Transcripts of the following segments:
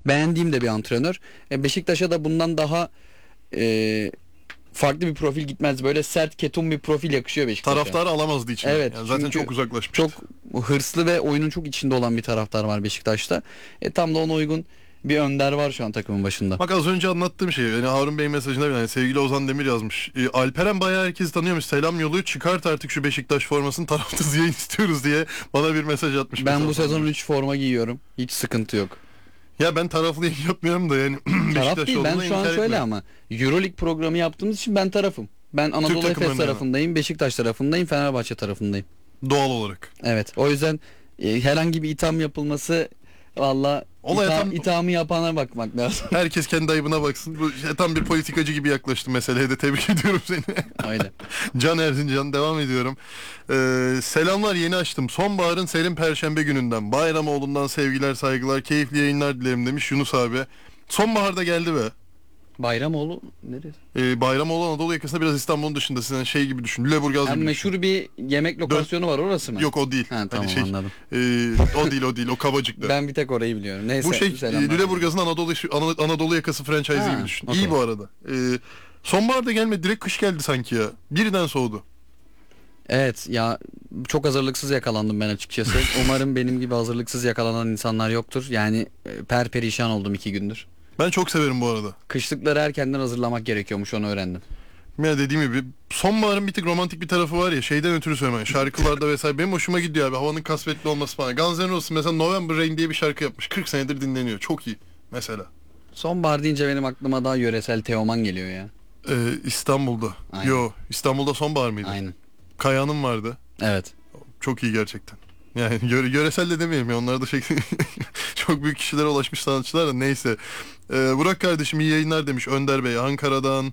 Beğendiğim de bir antrenör. Beşiktaş'a da bundan daha farklı bir profil gitmez. Böyle sert, ketum bir profil yakışıyor Beşiktaş'a. Taraftarı alamazdı içine. Evet, Yani zaten çünkü çok uzaklaşmıştı. çok hırslı ve oyunun çok içinde olan bir taraftar var Beşiktaş'ta. Tam da ona uygun bir önder var şu an takımın başında. Bak az önce anlattığım şey. Yani Harun Bey mesajında bile sevgili Ozan Demir yazmış. Alperen bayağı herkes tanıyormuş. Selam yolluyor. Çıkart artık şu Beşiktaş formasını, tarafsız yayın istiyoruz diye bana bir mesaj atmış. Ben bu sezon 3 forma giyiyorum. Hiç sıkıntı yok. Ya ben taraflı yayın yapmıyorum da yani Taraf Beşiktaş değil, ben olduğuna şu an inkar şöyle etmiyorum. ama Euroleague programı yaptığımız için ben tarafım. Ben Anadolu Efes takımlarına tarafındayım, Beşiktaş tarafındayım, Fenerbahçe tarafındayım. Doğal olarak. Evet, o yüzden herhangi bir itham yapılması, valla ithamı yapana bakmak lazım. Herkes kendi ayıbına baksın. Bu tam bir politikacı gibi yaklaştı meseleye de, tebrik ediyorum seni. Öyle. Can Erzincan, devam ediyorum. Selamlar, yeni açtım. Sonbaharın serin perşembe gününden Bayramoğlu'ndan sevgiler saygılar, keyifli yayınlar dilerim demiş Yunus abi. Sonbahar da geldi be. Bayramoğlu neresi? Bayramoğlu Anadolu yakasında, biraz İstanbul'un dışında, sizin şey gibi düşün. Lüleburgaz gibi Yani düşün. meşhur bir yemek lokasyonu var, orası mı? Yok, o değil. Ha, tamam, anladım. O değil o Kavacık'ta. Ben bir tek orayı biliyorum. Neyse, Bu selamlar. Lüleburgaz'ın Anadolu yakası franchise gibi düşün. Okay. İyi bu arada. Sonbahar da gelmedi, direkt kış geldi sanki ya. Birden soğudu. Evet ya, çok hazırlıksız yakalandım ben açıkçası. Umarım benim gibi hazırlıksız yakalanan insanlar yoktur. Yani perperişan oldum 2 gündür. Ben çok severim bu arada. Kışlıkları erkenden hazırlamak gerekiyormuş, onu öğrendim. Ya dediğim gibi sonbaharın bir tık romantik bir tarafı var ya, şeyden ötürü söyleyeyim. Şarkılarda vesaire benim hoşuma gidiyor abi, havanın kasvetli olması falan. Guns N' Roses mesela November Rain diye bir şarkı yapmış. 40 senedir dinleniyor. Çok iyi mesela. Sonbahar deyince benim aklıma daha yöresel Teoman geliyor ya. İstanbul'da. Aynen. Yo, İstanbul'da sonbahar mıydı? Aynen. Kaya'nın vardı. Evet. Çok iyi gerçekten. Yani yöresel de demeyelim ya, onlar da çok büyük kişilere ulaşmış sanatçılar da, neyse. Burak kardeşim iyi yayınlar demiş Önder Bey Ankara'dan.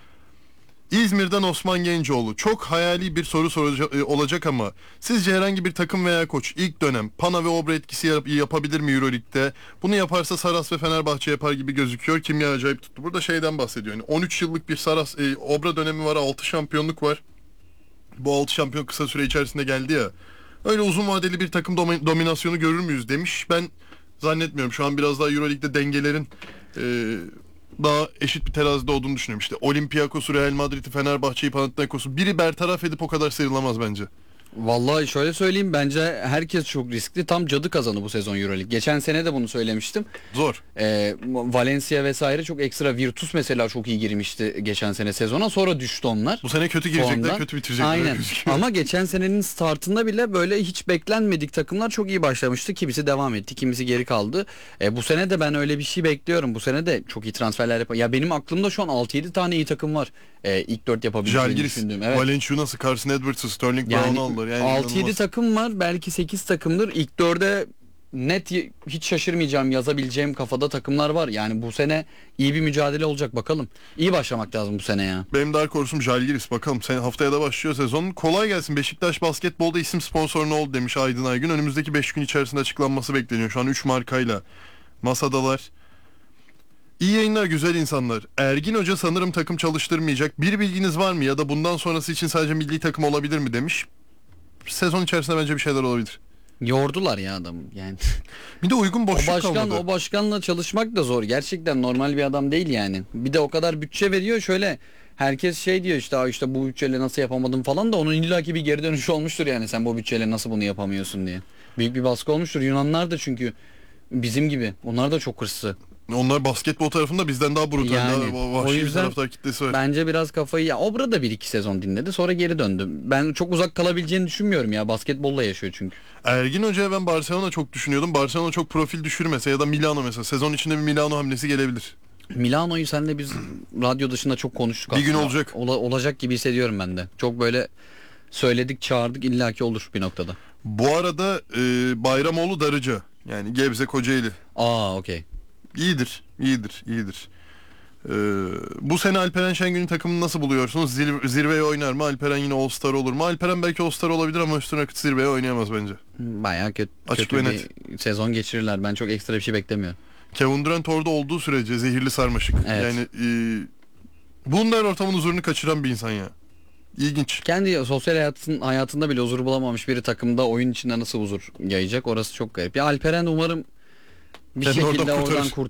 İzmir'den Osman Gencoğlu. Çok hayali bir soru olacak ama sizce herhangi bir takım veya koç ilk dönem Pana ve Obra etkisi yapabilir mi Euroleague'de? Bunu yaparsa Saras ve Fenerbahçe yapar gibi gözüküyor. Kimya acayip tuttu. Burada şeyden bahsediyor. Yani 13 yıllık bir Saras Obra dönemi var. 6 şampiyonluk var. Bu 6 şampiyon kısa süre içerisinde geldi ya. Öyle uzun vadeli bir takım dominasyonu görür müyüz demiş. Ben zannetmiyorum. Şu an biraz daha Euroleague'de dengelerin daha eşit bir terazide olduğunu düşünüyorum. İşte Olympiakos'u, Real Madrid'i, Fenerbahçe'yi, Panathinaikos'u biri bertaraf edip o kadar sıyrılamaz bence. Vallahi şöyle söyleyeyim, bence herkes çok riskli. Tam cadı kazanı bu sezon Euroleague. Geçen sene de bunu söylemiştim. Zor. Valencia vesaire çok ekstra, Virtus mesela çok iyi girmişti geçen sene sezona, sonra düştü onlar. Bu sene kötü girecekler, Formdan. kötü bitirecekler. Aynen. Ama geçen senenin startında bile böyle hiç beklenmedik takımlar çok iyi başlamıştı. Kimisi devam etti, kimisi geri kaldı. Bu sene de ben öyle bir şey bekliyorum. Bu sene de çok iyi transferler ya benim aklımda şu an 6-7 tane iyi takım var. İlk 4 yapabileceğini düşündüğüm. Evet. Valenciunas'ı, Carson Edwards'ı, Sterling Brown'u aldılar. Yani 6-7 takım var, belki 8 takımdır. İlk 4'e net hiç şaşırmayacağım, yazabileceğim kafada takımlar var. Yani bu sene iyi bir mücadele olacak, bakalım. İyi başlamak lazım bu sene ya. Benim dark horse'um Žalgiris, bakalım. Haftaya da başlıyor sezon. Kolay gelsin. Beşiktaş basketbolda isim sponsoru ne oldu demiş Aydın Aygün. Önümüzdeki 5 gün içerisinde açıklanması bekleniyor. Şu an 3 markayla masadalar. İyi yayınlar güzel insanlar. Ergin Hoca sanırım takım çalıştırmayacak. Bir bilginiz var mı ya da bundan sonrası için sadece milli takım olabilir mi demiş. Sezon içerisinde bence bir şeyler olabilir. Yordular ya adamı yani. Bir de uygun boşluk kalmadı. O başkanla çalışmak da zor. Gerçekten normal bir adam değil yani. Bir de o kadar bütçe veriyor, şöyle herkes şey diyor işte bu bütçeyle nasıl yapamadım falan da, onun illaki bir geri dönüşü olmuştur yani, sen bu bütçeyle nasıl bunu yapamıyorsun diye. Büyük bir baskı olmuştur. Yunanlar da çünkü bizim gibi. Onlar da çok hırslı. Onlar basketbol tarafında bizden daha brutal, yani, daha vahşi bir taraftar kitlesi var. Bence biraz kafayı, ya Obra da 1-2 sezon dinledi, sonra geri döndü. Ben çok uzak kalabileceğini düşünmüyorum ya, basketbolla yaşıyor çünkü. Ergin Hoca'ya ben Barcelona çok düşünüyordum. Barcelona çok profil düşürmese ya da Milano mesela. Sezon içinde bir Milano hamlesi gelebilir. Milano'yu seninle biz radyo dışında çok konuştuk aslında. Bir gün olacak. Olacak gibi hissediyorum ben de. Çok böyle söyledik, çağırdık, illaki olur bir noktada. Bu arada Bayramoğlu Darıca. Yani Gebze Kocaeli. Okey. İyidir. Bu sene Alperen Şengün'ün takımını nasıl buluyorsunuz? Zirveye oynar mı? Alperen yine All-Star olur mu? Alperen belki All-Star olabilir ama üstüne rakıt zirveye oynayamaz bence. Bayağı kötü Açık ve bir sezon geçirirler. Ben çok ekstra bir şey beklemiyorum. Kevin Durant orada olduğu sürece zehirli sarmaşık. Evet. Yani bunlar ortamın huzurunu kaçıran bir insan ya. İlginç. Kendi sosyal hayatında bile huzur bulamamış biri takımda oyun içinde nasıl huzur yayacak? Orası çok garip. Ya Alperen umarım bir Kendini şekilde oradan oradan kurtarır.